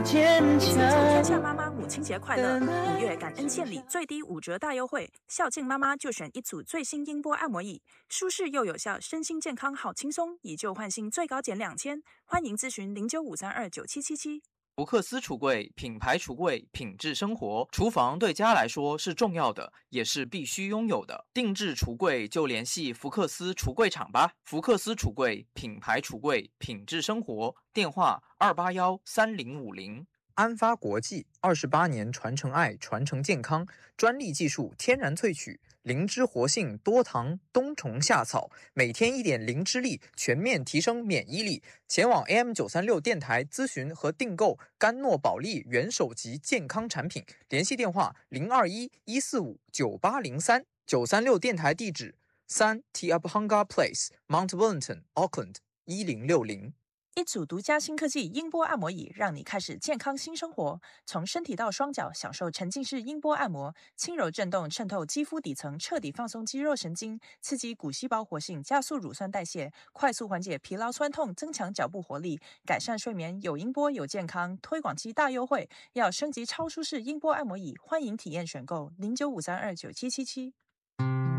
坚祝天下强。 妈妈母亲节快乐！5月感恩献礼最低5折大优惠，孝敬妈妈就选一组最新音波按摩椅，舒适又有效，身心健康好轻松，以旧换新最高减2000，欢迎咨询095329777。 福克斯橱柜，品牌橱柜，品质生活。厨房对家来说是重要的，也是必须拥有的。定制橱柜就联系福克斯橱柜厂吧。福克斯橱柜，品牌橱柜，品质生活。电话2813050。 安发国际28年传承爱，传承健康，专利技术，天然萃取，灵芝活性，多糖，冬虫夏草，每天一点灵芝力，全面提升免疫力。前往 AM936电台咨询和订购甘诺宝利元首级健康产品，联系电话021-145-9803。936电台地址3 Tiabhanga Place Mount Wellington Auckland 1060。 一组独家新科技音波按摩椅，让你开始健康新生活。从身体到双脚，享受沉浸式音波按摩，轻柔震动渗透肌肤底层，彻底放松肌肉神经，刺激骨细胞活性，加速乳酸代谢，快速缓解疲劳酸痛，增强脚部活力，改善睡眠。有音波有健康，推广期大优惠，要升级超舒适音波按摩椅，欢迎体验选购095329777。